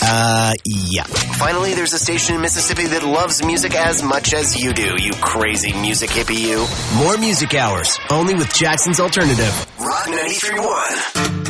Yeah. Finally, there's a station in Mississippi that loves music as much as you do, you crazy music hippie you. More Music Hours, only with Jackson's Alternative. Rock 93.1.